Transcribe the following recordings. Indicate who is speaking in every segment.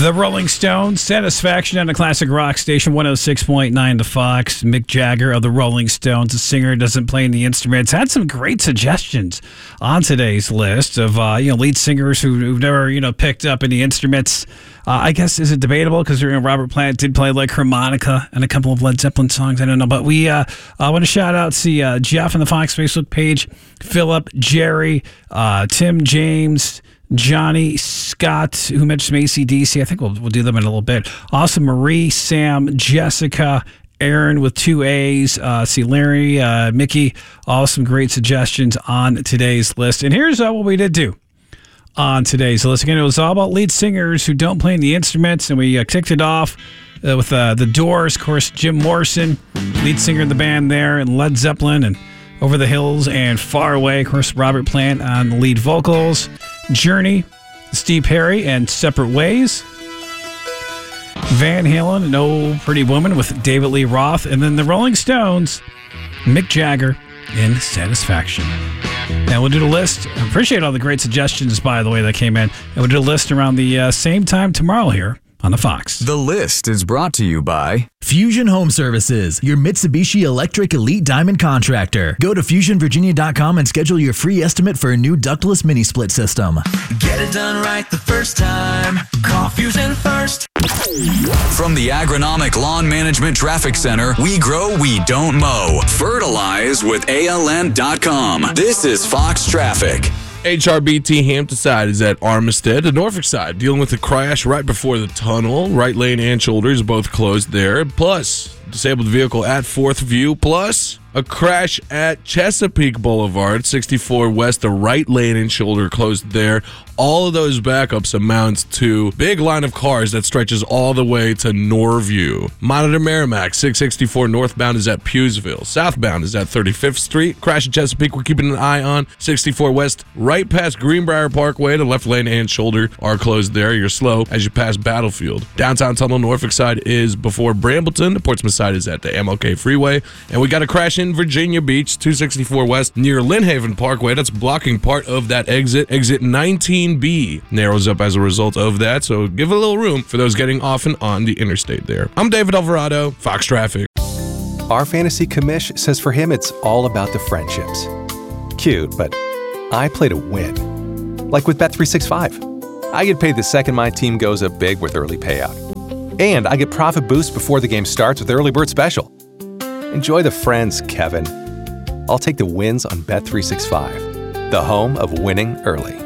Speaker 1: The Rolling Stones, Satisfaction on a classic rock station, 106.9 The Fox. Mick Jagger of the Rolling Stones, the singer, doesn't play any instruments. Had some great suggestions on today's list of lead singers who've never picked up any instruments. I guess, is it debatable? Because Robert Plant did play like harmonica and a couple of Led Zeppelin songs. I don't know. But we want to shout out to Jeff on the Fox Facebook page, Philip, Jerry, Tim James, Johnny, Scott, who mentioned AC/DC. I think we'll do them in a little bit. Also, Marie, Sam, Jessica, Aaron with 2 A's, Larry, Mickey, all some great suggestions on today's list. And here's what we did do on today's list. Again, it was all about lead singers who don't play any instruments, and we kicked it off with The Doors, of course, Jim Morrison, lead singer in the band there, and Led Zeppelin, and Over the Hills and Far Away, of course, Robert Plant on the lead vocals. Journey, Steve Perry, and Separate Ways. Van Halen, No Pretty Woman with David Lee Roth. And then the Rolling Stones, Mick Jagger in Satisfaction. And we'll do the list. I appreciate all the great suggestions, by the way, that came in. And we'll do the list around the same time tomorrow here on The Fox.
Speaker 2: The list is brought to you by
Speaker 3: Fusion Home Services, your Mitsubishi Electric Elite Diamond contractor. Go to FusionVirginia.com and schedule your free estimate for a new ductless mini split system.
Speaker 4: Get it done right the first time. Call Fusion first.
Speaker 2: From the Agronomic Lawn Management Traffic Center, we grow, we don't mow. Fertilize with ALN.com. This is Fox Traffic.
Speaker 5: HRBT Hampton side is at Armistead. The Norfolk side dealing with a crash right before the tunnel. Right lane and shoulders both closed there. Plus, disabled vehicle at Fourth View. Plus, a crash at Chesapeake Boulevard, 64 West. The right lane and shoulder closed there. All of those backups amounts to big line of cars that stretches all the way to Norview. Monitor Merrimack, 664 northbound is at Pughesville. Southbound is at 35th Street. Crash at Chesapeake, we're keeping an eye on. 64 West, right past Greenbrier Parkway. The left lane and shoulder are closed there. You're slow as you pass Battlefield. Downtown Tunnel, Norfolk side is before Brambleton. The Portsmouth side is at the MLK Freeway. And we got a crash in Virginia Beach, 264 West, near Lynnhaven Parkway. That's blocking part of that exit. Exit 19B narrows up as a result of that, so give a little room for those getting off and on the interstate there. I'm David Alvarado, Fox Traffic.
Speaker 6: Our fantasy commish says for him it's all about the friendships. Cute, but I play to win. Like with Bet365. I get paid the second my team goes up big with early payout. And I get profit boost before the game starts with Early Bird Special. Enjoy the friends, Kevin. I'll take the wins on Bet365, the home of winning early.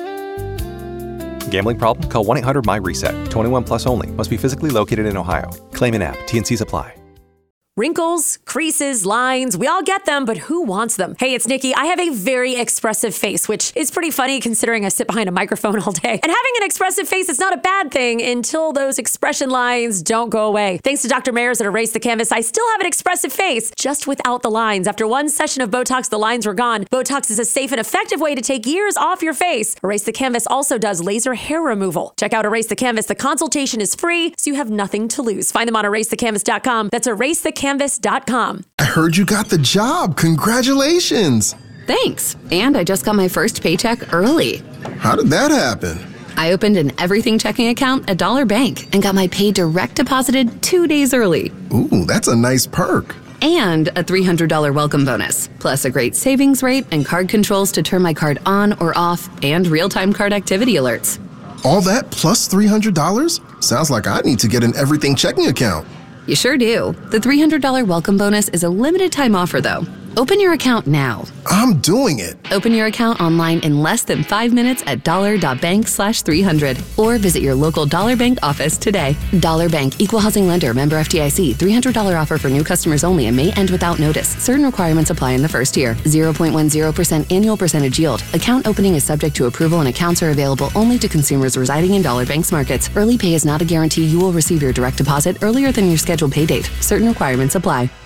Speaker 6: Gambling problem? Call 1-800-MY-RESET. 21 plus only. Must be physically located in Ohio. Claim in app. T&Cs apply.
Speaker 7: Wrinkles, creases, lines, we all get them, but who wants them? Hey, it's Nikki. I have a very expressive face, which is pretty funny considering I sit behind a microphone all day. And having an expressive face is not a bad thing until those expression lines don't go away. Thanks to Dr. Mayers at Erase the Canvas, I still have an expressive face, just without the lines. After one session of Botox, the lines were gone. Botox is a safe and effective way to take years off your face. Erase the Canvas also does laser hair removal. Check out Erase the Canvas. The consultation is free, so you have nothing to lose. Find them on EraseTheCanvas.com. That's EraseTheCanvas.com.
Speaker 8: I heard you got the job. Congratulations.
Speaker 9: Thanks. And I just got my first paycheck early.
Speaker 8: How did that happen?
Speaker 9: I opened an everything checking account at Dollar Bank and got my pay direct deposited 2 days early.
Speaker 8: Ooh, that's a nice perk.
Speaker 9: And a $300 welcome bonus, plus a great savings rate and card controls to turn my card on or off, and real-time card activity alerts.
Speaker 8: All that plus $300? Sounds like I need to get an everything checking account.
Speaker 9: You sure do. The $300 welcome bonus is a limited time offer, though. Open your account now.
Speaker 8: I'm doing it.
Speaker 9: Open your account online in less than 5 minutes at dollar.bank/300 or visit your local Dollar Bank office today. Dollar Bank, Equal Housing Lender, member FDIC. $300 offer for new customers only and may end without notice. Certain requirements apply in the first year. 0.10% annual percentage yield. Account opening is subject to approval and accounts are available only to consumers residing in Dollar Bank's markets. Early pay is not a guarantee you will receive your direct deposit earlier than your scheduled pay date. Certain requirements apply.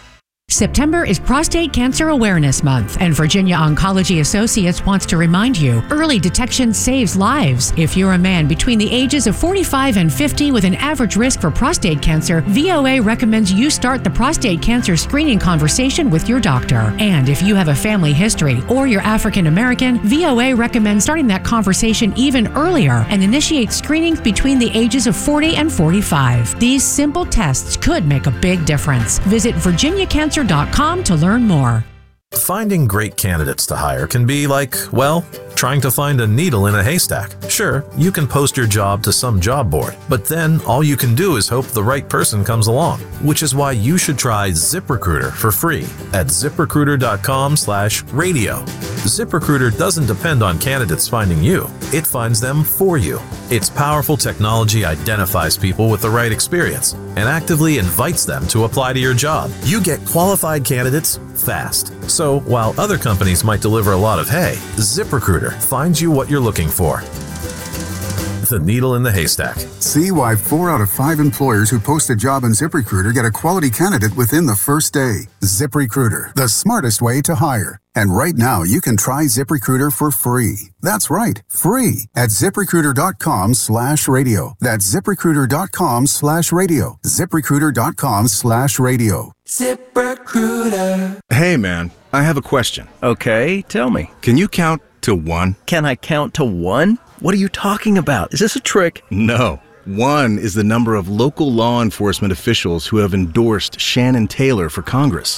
Speaker 10: September is Prostate Cancer Awareness Month, and Virginia Oncology Associates wants to remind you, early detection saves lives. If you're a man between the ages of 45 and 50 with an average risk for prostate cancer, VOA recommends you start the prostate cancer screening conversation with your doctor. And if you have a family history or you're African American, VOA recommends starting that conversation even earlier and initiate screenings between the ages of 40 and 45. These simple tests could make a big difference. Visit VirginiaCancer.com to learn more.
Speaker 11: Finding great candidates to hire can be like, well, trying to find a needle in a haystack. Sure, you can post your job to some job board, but then all you can do is hope the right person comes along, which is why you should try ZipRecruiter for free at ZipRecruiter.com/radio. ZipRecruiter doesn't depend on candidates finding you. It finds them for you. Its powerful technology identifies people with the right experience and actively invites them to apply to your job. You get qualified candidates fast. So while other companies might deliver a lot of hay, ZipRecruiter finds you what you're looking for. The needle in the haystack.
Speaker 12: See why 4 out of 5 employers who post a job on ZipRecruiter get a quality candidate within the first day. ZipRecruiter, the smartest way to hire. And right now, you can try ZipRecruiter for free. That's right, free at ZipRecruiter.com/radio. That's ZipRecruiter.com/radio. ZipRecruiter.com/radio.
Speaker 13: ZipRecruiter. Hey, man, I have a question. Okay, tell me. Can you count to 1?
Speaker 14: Can I count to 1? What are you talking about? Is this a trick?
Speaker 13: No. 1 is the number of local law enforcement officials who have endorsed Shannon Taylor for Congress.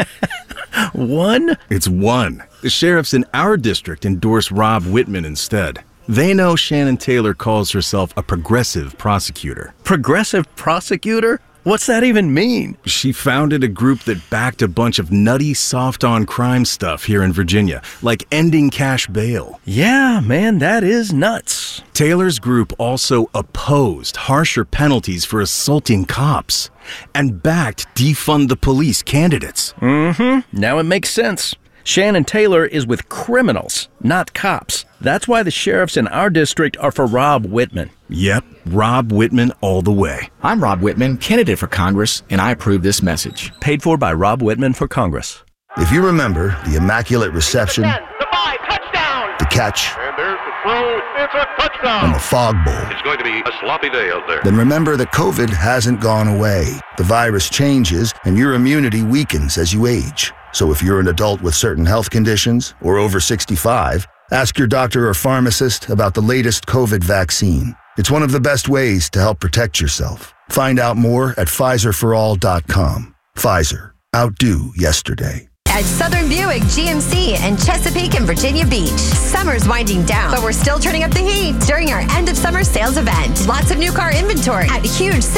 Speaker 14: 1?
Speaker 13: It's 1. The sheriffs in our district endorse Rob Whitman instead. They know Shannon Taylor calls herself a progressive prosecutor.
Speaker 14: Progressive prosecutor? What's that even mean?
Speaker 13: She founded a group that backed a bunch of nutty, soft-on-crime stuff here in Virginia, like ending cash bail.
Speaker 14: Yeah, man, that is nuts.
Speaker 13: Taylor's group also opposed harsher penalties for assaulting cops and backed defund the police candidates.
Speaker 14: Now it makes sense. Shannon Taylor is with criminals, not cops. That's why the sheriffs in our district are for Rob Whitman.
Speaker 13: Yep, Rob Whitman all the way.
Speaker 15: I'm Rob Whitman, candidate for Congress, and I approve this message.
Speaker 14: Paid for by Rob Whitman for Congress.
Speaker 16: If you remember the immaculate reception,
Speaker 17: touchdown,
Speaker 16: the catch,
Speaker 17: and there's the throw, it's a touchdown,
Speaker 16: and the fog bowl,
Speaker 17: it's going to be a sloppy day out there.
Speaker 16: Then remember that COVID hasn't gone away. The virus changes, and your immunity weakens as you age. So if you're an adult with certain health conditions or over 65, ask your doctor or pharmacist about the latest COVID vaccine. It's one of the best ways to help protect yourself. Find out more at PfizerForAll.com. Pfizer. Outdo yesterday.
Speaker 18: At Southern Buick GMC in Chesapeake and Virginia Beach. Summer's winding down, but we're still turning up the heat during our end of summer sales event. Lots of new car inventory at huge